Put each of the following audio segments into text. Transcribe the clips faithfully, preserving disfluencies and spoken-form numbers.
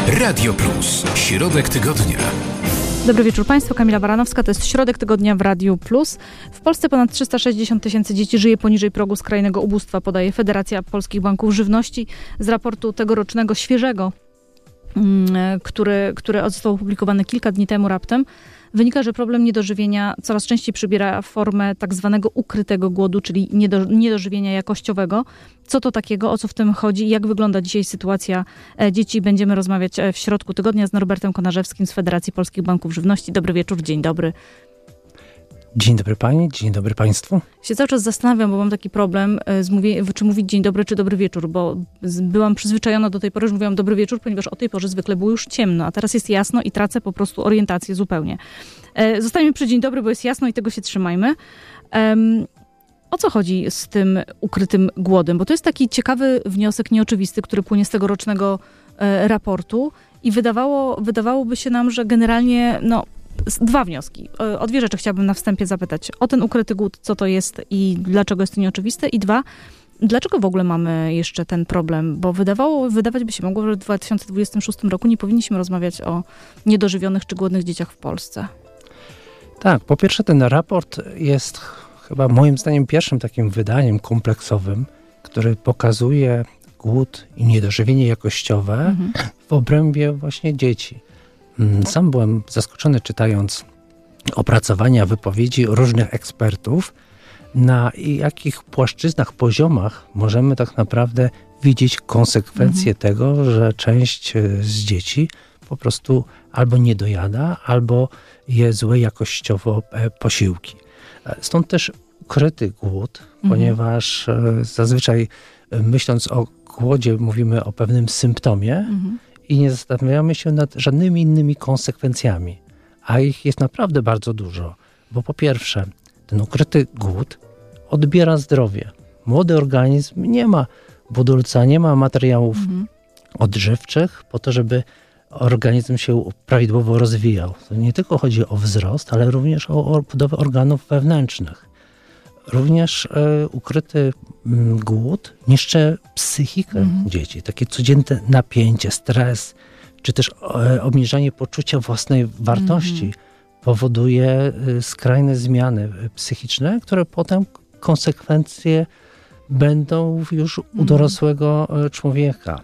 Radio Plus. Środek tygodnia. Dobry wieczór Państwu, Kamila Baranowska, to jest Środek Tygodnia w Radiu Plus. W Polsce ponad trzysta sześćdziesiąt tysięcy dzieci żyje poniżej progu skrajnego ubóstwa, podaje Federacja Polskich Banków Żywności. Z raportu tegorocznego, świeżego, który, który został opublikowany kilka dni temu raptem, wynika, że problem niedożywienia coraz częściej przybiera formę tak zwanego ukrytego głodu, czyli niedo, niedożywienia jakościowego. Co to takiego, o co w tym chodzi i jak wygląda dzisiaj sytuacja dzieci? Będziemy rozmawiać w Środku Tygodnia z Norbertem Konarzewskim z Federacji Polskich Banków Żywności. Dobry wieczór, dzień dobry. Dzień dobry pani, dzień dobry państwu. Się cały czas zastanawiam, bo mam taki problem, z mówię, czy mówić dzień dobry, czy dobry wieczór, bo byłam przyzwyczajona do tej pory, że mówiłam dobry wieczór, ponieważ o tej porze zwykle było już ciemno, a teraz jest jasno i tracę po prostu orientację zupełnie. Zostańmy przy dzień dobry, bo jest jasno i tego się trzymajmy. Um, O co chodzi z tym ukrytym głodem? Bo to jest taki ciekawy wniosek nieoczywisty, który płynie z tegorocznego e, raportu i wydawało, wydawałoby się nam, że generalnie no, dwa wnioski. O dwie rzeczy chciałabym na wstępie zapytać. O ten ukryty głód, co to jest i dlaczego jest to nieoczywiste? I dwa, dlaczego w ogóle mamy jeszcze ten problem? Bo wydawało, wydawać by się mogło, że w dwa tysiące dwudziestym szóstym roku nie powinniśmy rozmawiać o niedożywionych czy głodnych dzieciach w Polsce. Tak, po pierwsze ten raport jest chyba moim zdaniem pierwszym takim wydaniem kompleksowym, który pokazuje głód i niedożywienie jakościowe mhm. w obrębie właśnie dzieci. Sam byłem zaskoczony, czytając opracowania, wypowiedzi różnych ekspertów, na jakich płaszczyznach, poziomach możemy tak naprawdę widzieć konsekwencje mhm. tego, że część z dzieci po prostu albo nie dojada, albo je złe jakościowo posiłki. Stąd też ukryty głód, mhm. ponieważ zazwyczaj myśląc o głodzie mówimy o pewnym symptomie mhm. i nie zastanawiamy się nad żadnymi innymi konsekwencjami. A ich jest naprawdę bardzo dużo. Bo po pierwsze, ten ukryty głód odbiera zdrowie. Młody organizm nie ma budulca, nie ma materiałów mhm. odżywczych po to, żeby organizm się prawidłowo rozwijał. To nie tylko chodzi o wzrost, ale również o budowę organów wewnętrznych. Również e, ukryty m, głód niszczy psychikę mm. dzieci. Takie codzienne napięcie, stres, czy też e, obniżanie poczucia własnej wartości mm. powoduje e, skrajne zmiany psychiczne, które potem konsekwencje będą już u mm. dorosłego e, człowieka.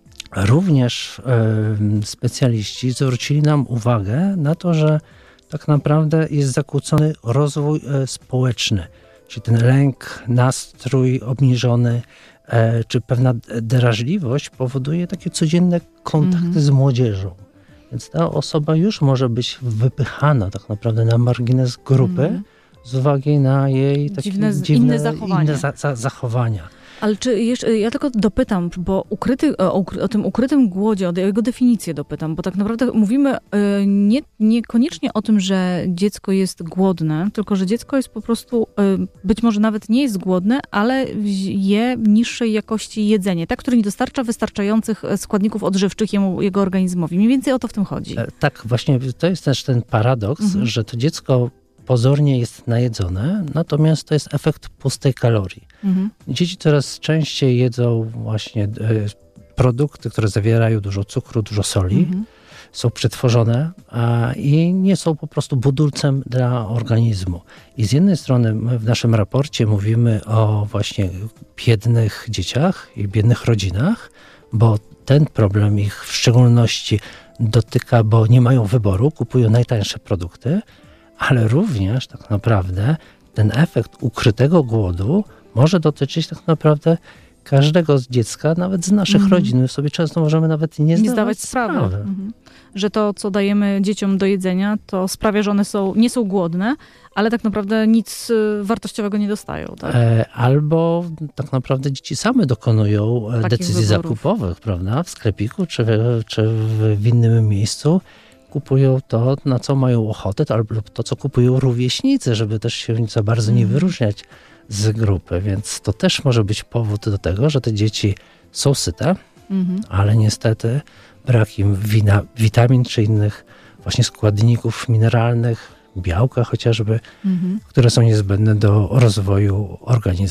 Również e, specjaliści zwrócili nam uwagę na to, że tak naprawdę jest zakłócony rozwój e, społeczny, czyli ten lęk, nastrój obniżony, e, czy pewna drażliwość powoduje takie codzienne kontakty mm-hmm. z młodzieżą. Więc ta osoba już może być wypychana tak naprawdę na margines grupy mm. z uwagi na jej takie dziwne, dziwne inne zachowania. Inne za, za, zachowania. Ale czy jeszcze, ja tylko dopytam, bo ukryty, o, o tym ukrytym głodzie, o jego definicję dopytam, bo tak naprawdę mówimy y, nie, niekoniecznie o tym, że dziecko jest głodne, tylko że dziecko jest po prostu, y, być może nawet nie jest głodne, ale je niższej jakości jedzenie, tak, które nie dostarcza wystarczających składników odżywczych jemu, jego organizmowi. Mniej więcej o to w tym chodzi. E, tak, właśnie to jest też ten paradoks, mhm. że to dziecko pozornie jest najedzone, natomiast to jest efekt pustej kalorii. Mhm. Dzieci coraz częściej jedzą właśnie e, produkty, które zawierają dużo cukru, dużo soli, mhm. są przetworzone a, i nie są po prostu budulcem dla organizmu. I z jednej strony my w naszym raporcie mówimy o właśnie biednych dzieciach i biednych rodzinach, bo ten problem ich w szczególności dotyka, bo nie mają wyboru, kupują najtańsze produkty, ale również tak naprawdę ten efekt ukrytego głodu może dotyczyć tak naprawdę każdego z dziecka, nawet z naszych mm. rodzin. My sobie często możemy nawet nie, nie zdawać, zdawać sprawy. sprawy. Mm-hmm. Że to, co dajemy dzieciom do jedzenia, to sprawia, że one są, nie są głodne, ale tak naprawdę nic wartościowego nie dostają. Tak? E, albo tak naprawdę dzieci same dokonują Takich decyzji wyborów. zakupowych, prawda? W sklepiku czy, czy w innym miejscu. Kupują to, na co mają ochotę, albo to, co kupują rówieśnicy, żeby też się za bardzo nie wyróżniać z grupy. Więc to też może być powód do tego, że te dzieci są syte, mm-hmm. ale niestety brak im wina, witamin czy innych właśnie składników mineralnych, białka chociażby, mm-hmm. które są niezbędne do rozwoju organizmu.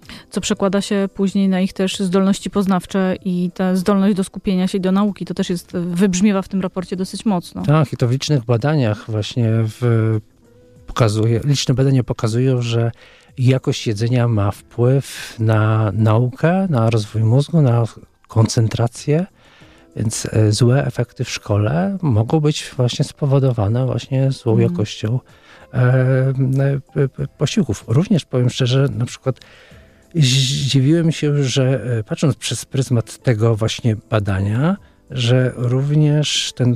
Co przekłada się później na ich też zdolności poznawcze i ta zdolność do skupienia się i do nauki. To też jest, wybrzmiewa w tym raporcie dosyć mocno. Tak, i to w licznych badaniach właśnie w, pokazuje, liczne badania pokazują, że jakość jedzenia ma wpływ na naukę, na rozwój mózgu, na koncentrację, więc złe efekty w szkole mogą być właśnie spowodowane właśnie złą mm. jakością e, e, posiłków. Również powiem szczerze, na przykład zdziwiłem się, że patrząc przez pryzmat tego właśnie badania, że również ten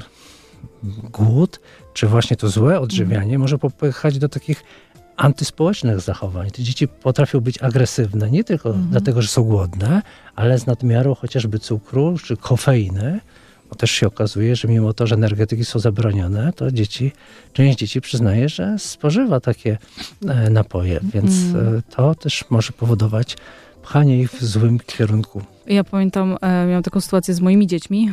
głód, czy właśnie to złe odżywianie mm. może popychać do takich antyspołecznych zachowań. Te dzieci potrafią być agresywne, nie tylko mm. dlatego, że są głodne, ale z nadmiaru chociażby cukru czy kofeiny. Bo też się okazuje, że mimo to, że energetyki są zabronione, to dzieci, część dzieci przyznaje, że spożywa takie e, napoje, więc mm. e, to też może powodować pchanie ich w złym kierunku. Ja pamiętam, e, miałam taką sytuację z moimi dziećmi,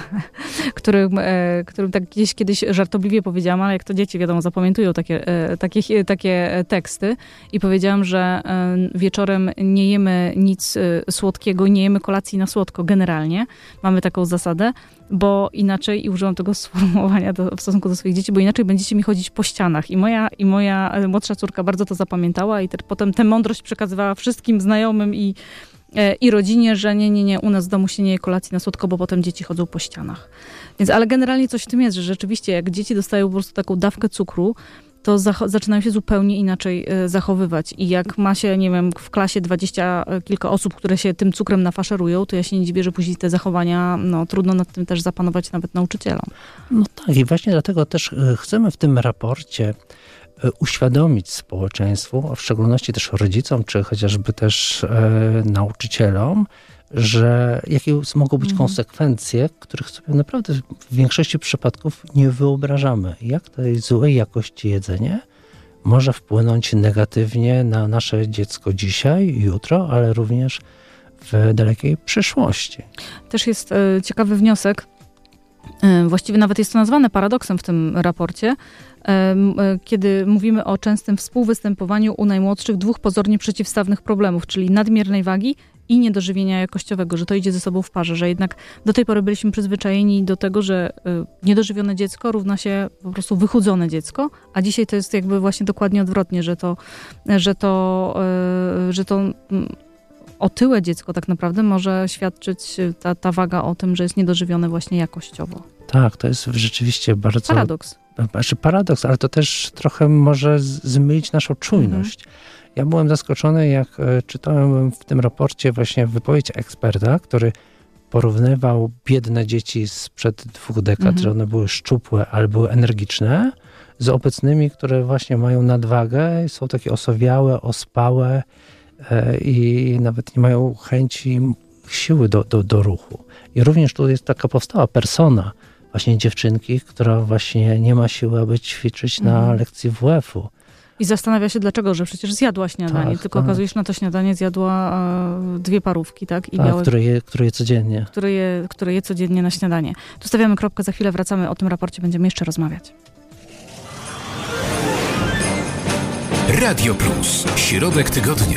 którym, e, którym tak gdzieś kiedyś żartobliwie powiedziałam, ale jak to dzieci, wiadomo, zapamiętują takie, e, takie, takie teksty i powiedziałam, że e, wieczorem nie jemy nic e, słodkiego, nie jemy kolacji na słodko generalnie. Mamy taką zasadę, bo inaczej, i użyłam tego sformułowania do, w stosunku do swoich dzieci, bo inaczej będziecie mi chodzić po ścianach. I moja, i moja młodsza córka bardzo to zapamiętała i te, potem tę mądrość przekazywała wszystkim znajomym i i rodzinie, że nie, nie, nie, u nas w domu się nie je kolacji na słodko, bo potem dzieci chodzą po ścianach. Więc, ale generalnie coś w tym jest, że rzeczywiście jak dzieci dostają po prostu taką dawkę cukru, to zach- zaczynają się zupełnie inaczej y, zachowywać. I jak ma się, nie wiem, w klasie dwadzieścia kilka osób, które się tym cukrem nafaszerują, to ja się nie dziwię, że później te zachowania, no trudno nad tym też zapanować nawet nauczycielom. No tak i właśnie dlatego też y, chcemy w tym raporcie uświadomić społeczeństwu, a w szczególności też rodzicom, czy chociażby też e, nauczycielom, że jakie mogą być mm. konsekwencje, których sobie naprawdę w większości przypadków nie wyobrażamy. Jak tej złej jakości jedzenie może wpłynąć negatywnie na nasze dziecko dzisiaj, jutro, ale również w dalekiej przyszłości. Też jest e, ciekawy wniosek, e, właściwie nawet jest to nazwane paradoksem w tym raporcie, kiedy mówimy o częstym współwystępowaniu u najmłodszych dwóch pozornie przeciwstawnych problemów, czyli nadmiernej wagi i niedożywienia jakościowego, że to idzie ze sobą w parze, że jednak do tej pory byliśmy przyzwyczajeni do tego, że niedożywione dziecko równa się po prostu wychudzone dziecko, a dzisiaj to jest jakby właśnie dokładnie odwrotnie, że to, że to, że to otyłe dziecko tak naprawdę może świadczyć ta, ta waga o tym, że jest niedożywione właśnie jakościowo. Tak, to jest rzeczywiście bardzo... Paradoks. Znaczy paradoks, ale to też trochę może zmylić naszą czujność. Mhm. Ja byłem zaskoczony, jak czytałem w tym raporcie właśnie wypowiedź eksperta, który porównywał biedne dzieci sprzed dwóch dekad, mhm. że one były szczupłe, ale były energiczne, z obecnymi, które właśnie mają nadwagę, są takie osowiałe, ospałe e, i nawet nie mają chęci, siły do, do, do ruchu. I również tu jest taka powstała persona właśnie dziewczynki, która właśnie nie ma siły, aby ćwiczyć na mhm. lekcji W F-u. I zastanawia się dlaczego, że przecież zjadła śniadanie, tak, tylko tak. okazuje się, że na to śniadanie zjadła e, dwie parówki, tak? I tak, białe, które, je, które je codziennie. Które je, które je codziennie na śniadanie. Tu stawiamy kropkę, za chwilę wracamy, o tym raporcie będziemy jeszcze rozmawiać. Radio Plus. Środek tygodnia.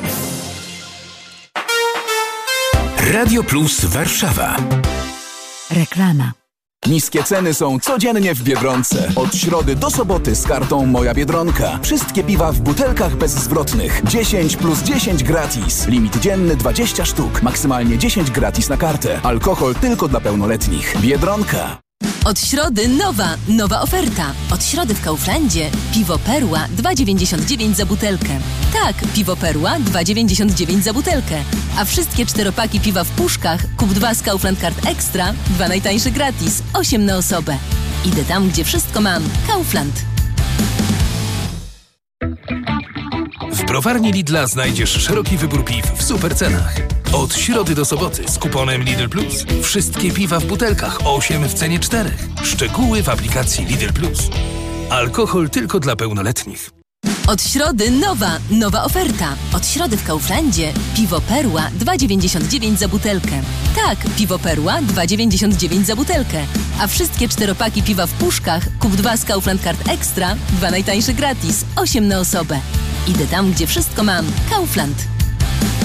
Radio Plus Warszawa. Reklama. Niskie ceny są codziennie w Biedronce. Od środy do soboty z kartą Moja Biedronka. Wszystkie piwa w butelkach bezzwrotnych. dziesięć plus dziesięć gratis. Limit dzienny dwadzieścia sztuk. Maksymalnie dziesięć gratis na kartę. Alkohol tylko dla pełnoletnich. Biedronka. Od środy nowa, nowa oferta. Od środy w Kauflandzie piwo Perła dwa dziewięćdziesiąt dziewięć za butelkę. Tak, piwo Perła dwa dziewięćdziesiąt dziewięć za butelkę. A wszystkie czteropaki piwa w puszkach kup dwa z Kaufland Card Extra, dwa najtańsze gratis, osiem na osobę. Idę tam, gdzie wszystko mam. Kaufland. W browarni Lidla znajdziesz szeroki wybór piw w super cenach. Od środy do soboty z kuponem Lidl Plus. Wszystkie piwa w butelkach, osiem w cenie czterech. Szczegóły w aplikacji Lidl Plus. Alkohol tylko dla pełnoletnich. Od środy nowa, nowa oferta. Od środy w Kauflandzie piwo Perła dwa dziewięćdziesiąt dziewięć za butelkę. Tak, piwo Perła dwa dziewięćdziesiąt dziewięć za butelkę. A wszystkie czteropaki piwa w puszkach kup dwa z Kaufland Card Extra, dwa najtańsze gratis, osiem na osobę. Idę tam, gdzie wszystko mam. Kaufland.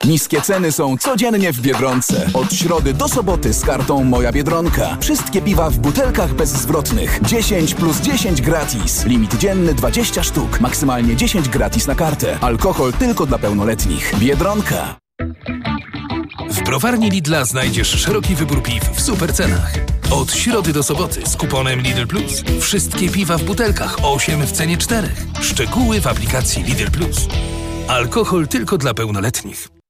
Niskie ceny są codziennie w Biedronce. Od środy do soboty z kartą Moja Biedronka. Wszystkie piwa w butelkach bezzwrotnych. dziesięć plus dziesięć gratis. Limit dzienny dwadzieścia sztuk. Maksymalnie dziesięć gratis na kartę. Alkohol tylko dla pełnoletnich. Biedronka. W browarni Lidla znajdziesz szeroki wybór piw w super cenach. Od środy do soboty z kuponem Lidl Plus. Wszystkie piwa w butelkach osiem w cenie czterech. Szczegóły w aplikacji Lidl Plus. Alkohol tylko dla pełnoletnich.